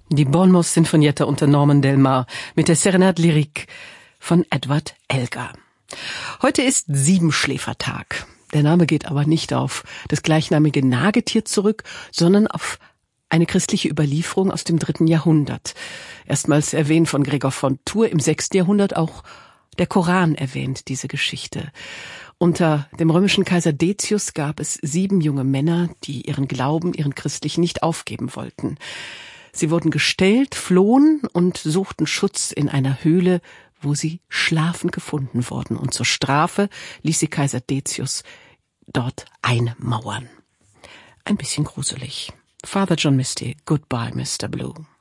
Die Bournemouth Sinfonietta unter Norman Delmar mit der Serenade Lyrique von Edward Elgar. Heute ist Siebenschläfertag. Der Name geht aber nicht auf das gleichnamige Nagetier zurück, sondern auf eine christliche Überlieferung aus dem 3. Jahrhundert. Erstmals erwähnt von Gregor von Tours im 6. Jahrhundert, auch der Koran erwähnt diese Geschichte. Unter dem römischen Kaiser Decius gab es 7 junge Männer, die ihren Glauben, ihren christlichen, nicht aufgeben wollten. Sie wurden gestellt, flohen und suchten Schutz in einer Höhle, wo sie schlafend gefunden wurden. Und zur Strafe ließ sie Kaiser Decius dort einmauern. Ein bisschen gruselig. Father John Misty, Goodbye, Mr. Blue.